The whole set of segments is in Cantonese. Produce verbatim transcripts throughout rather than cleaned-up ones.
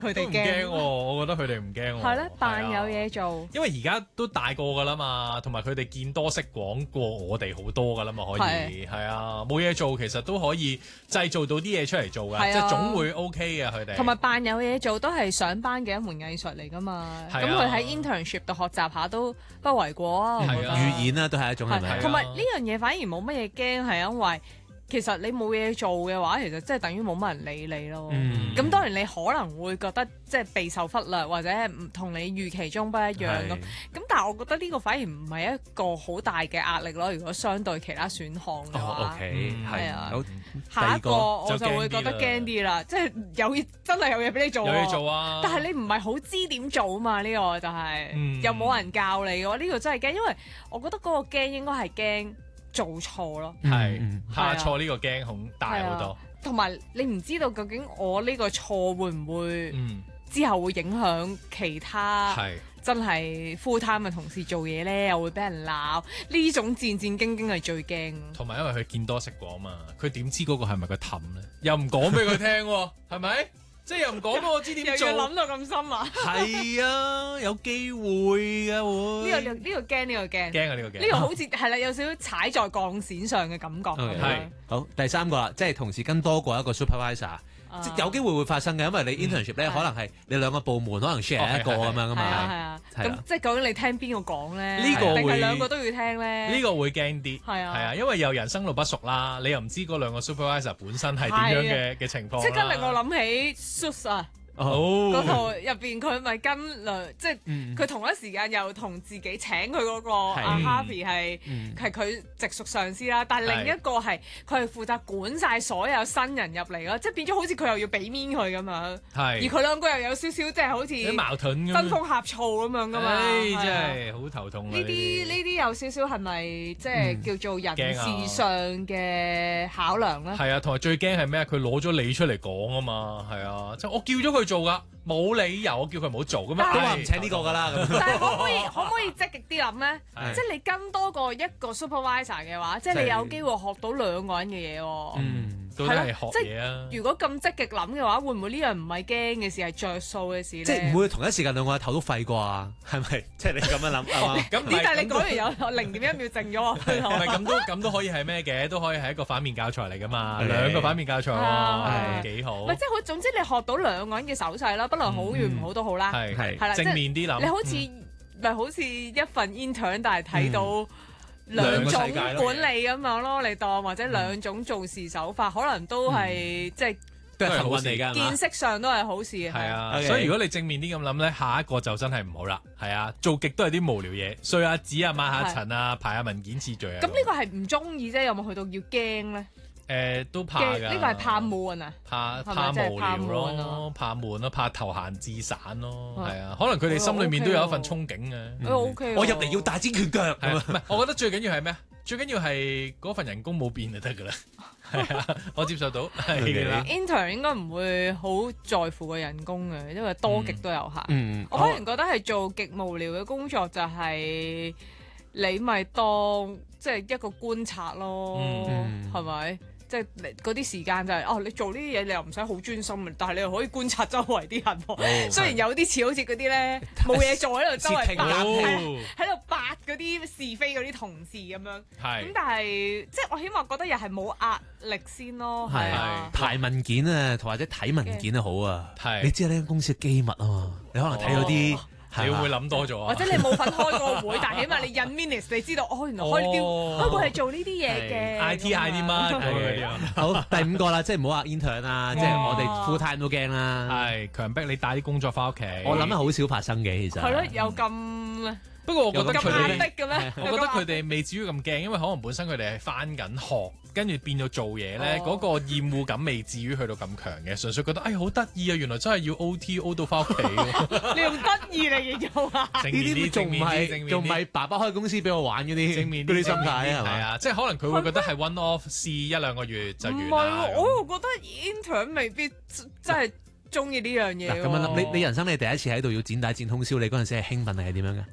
佢哋唔驚喎， 驚。 我覺得佢哋唔驚喎。 係咧，扮有係啊嘢做。 因為而家都大個噶啦嘛，同埋佢哋見多識廣過我哋好多噶啦嘛，可以係啊，冇嘢做其實都可以製造到啲嘢出嚟做噶， 係啊即係總會 OK 嘅佢哋。 同埋扮有嘢做都係上班嘅一門藝術嚟㗎嘛， 係啊咁佢喺 internship 度學習下都不為過啊，我覺得。 係啊語言啦都係一種係係啊咪？ 同埋呢樣嘢反而冇乜嘢驚，係因為其實你冇嘢做嘅話，其實即係等於冇乜人理你咯。 嗯咁當然你可能會覺得即係備受忽略，或者唔同你預期中不一樣咁。咁但係我覺得呢個反而唔係一個好大嘅壓力咯。如果相對其他選項嘅哦話， ，OK， 嗯係啊好， 下一個我就就驚啲會覺得驚啲啦，即係有嘢真係有嘢俾你做有喎。 嘢做啊， 但係你唔係好知點做啊嘛？呢、個就係、 嗯又冇人教你嘅話，呢、個真係驚，因為我覺得嗰個驚應該係驚做錯咯， 係嗯下錯呢個驚恐大好多。 同埋你唔知道究竟我呢個錯會唔會嗯， 之後會影響其他係真係 full time 嘅同事做嘢咧，又會俾人鬧，呢種戰戰兢兢係最驚。 同埋因為佢見多識廣嘛，佢點知嗰個係咪個氹咧？又唔講俾佢聽喎，係咪？即係又唔講俾我知點做。 又要諗到咁深啊！ 係啊，有機會嘅會。 呢、個呢、個驚，呢、個驚， 驚啊！呢個驚。 呢個好似係啦，有少少踩在鋼線上嘅感覺咁 OK， 樣。 係好，第三個啦，即係同時跟多過一個 supervisor，即係有機會會發生嘅，因為你 internship 咧係可能係你兩個部門可能 share 一個咁樣噶係啊係嘛。 啊， 係啦咁即係究竟你聽邊個講咧？ 呢個定係會兩個都要聽咧？ 呢個會驚啲。 係啊係啊，因為又人生路不熟啦，你又唔知嗰兩個 supervisor 本身係點樣嘅嘅情況啦。 即刻令我諗起 Suits 啊！嗰哦， 套入邊佢咪跟兩，即係嗯佢同一時間又同自己請佢嗰個係阿 Harvey 係嗯係佢直屬上司啦，但係另一個係佢係負責管晒所有新人入嚟咯，即係變咗好似佢又要俾面佢咁樣，而係佢兩個又有少少即係好有啲似矛盾咁。 爭風呷醋咁樣噶嘛， 唉係啊真係好頭痛啊。 呢啲呢啲有少少係咪即係叫做人事上嘅考量咧？ 係啊，同埋最驚係咩？佢攞咗你出嚟講啊嘛，係啊，即係我叫咗佢做噶，冇理由我叫佢唔好做咁樣。 都話唔請呢個㗎啦咁。 但係可唔可以可唔可以積極啲諗咧？ 係即係你跟多過一個 supervisor 嘅話，即係你有機會學到兩個人嘅嘢喎。 嗯， 到底係學嘢啊？ 如果咁積極諗嘅話，會唔會呢樣唔係驚嘅事，係着數嘅事咧？ 即係唔會同一時間兩個頭都廢啩？係咪？即係你咁樣諗係嘛？ 咁唔係咦但係你講咁都完有零點一秒靜咗唔係喎。 咁都咁都可以係咩嘅？都可以係一個反面教材嚟噶嘛， 係兩個反面教材係喎，幾好唔。係即係好，總之你學到兩個人嘅手勢啦，不論好與唔好都好啦。 係係係啦，即正係面啲諗。 你好似咪好似一份 intern，但係睇到兩兩個種世界咯管理咁樣咯，你當或者兩種做事手法，可能都係即係都係幸運嚟㗎係嘛見？識上都係好事嘅。 係啊， OK 所以如果你正面啲咁諗咧，下一個就真係唔好啦。係啊，做極都係啲無聊嘢，碎下紙啊、抹下塵啊、排下文件次序啊。 咁呢個係唔中意啫，有冇去到要驚咧？ 誒都怕驚㗎。 呢個係怕悶啊！ 怕係咪怕無真係怕悶聊咯啊， 怕悶咯，怕投閒自散咯， 啊係啊，可能佢哋心裏面都有一份憧憬嘅。 誒 OK， 我入嚟要大展拳腳係咁啊！ 啊唔係，我覺得最緊要係咩啊？最緊要係嗰份人工冇變就得㗎啦。係啊，我接受到係啦。 intern 應該唔會好在乎個人工嘅，因為多極都有限。 嗯， 我反而覺得係做極無聊嘅工作就係你咪當即係一個觀察咯， 嗯係咪？即係你嗰啲時間就係、哦，你做呢啲嘢你又唔使好專心嘅，但係你又可以觀察周圍啲人喎。 哦雖然有啲似好似嗰啲咧冇嘢做喺度周圍八竊聽係啊哦喺度八嗰啲是非嗰啲同事咁樣。咁係但係即係我起碼覺得又係冇壓力先咯，係啊。 排文件啊，同或者睇文件都好啊。 係你知呢間公司嘅機密啊嘛，你可能睇到啲係嘛你會唔會諗多咗啊？ 或者你冇份開個會，但係起碼你印 minutes，你知道哦，原來開呢啲哦開會係做呢啲嘢嘅。 I T 嗌啲乜咁樣嗰啲啊？ 好第五個啦，即係唔好話 intern 啦，即係我哋 full time 都驚啦。 係強迫你帶啲工作翻屋企。 我諗係好少發生嘅，其實係咯，有咁不過我覺得咁壓佢哋迫嘅咩？ 我覺得佢哋未至於咁驚，因為可能本身佢哋係翻緊學，跟住變咗做嘢咧， 哦嗰、個厭惡感未至於去到咁強嘅，純粹覺得哎好得意啊！原來真係要 O T O 到翻屋企喎， 你用得意嚟形容啊？ 正呢面啲， 啲仲唔正面啲，正面係仲唔係啲。 爸爸開公司俾我玩嗰啲正面嗰啲心態正面啲係係嘛？ 啊，即係可能佢會覺得係 one off 試一兩個月就唔完啦。 係喎， 咁我又覺得 intern 未必真係中意呢樣嘢喎。 嗱咁樣諗，你你人生你第一次喺度要剪帶剪通宵，你嗰陣時係興奮定係點樣嘅？ 因為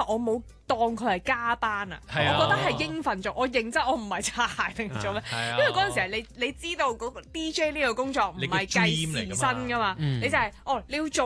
我冇當佢係加班啊， 係啊我覺得係應份做，我認真，我唔係擦鞋定做咩？ 係啊因為嗰陣時係你你知道嗰個 D J 呢個工作唔係計時薪噶嘛， 嗯你就係、哦你要做。